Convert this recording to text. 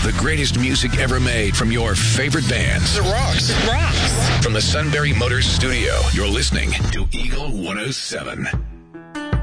The greatest music ever made from your favorite bands. It rocks. Rocks. From the Sunbury Motors studio, you're listening to Eagle 107.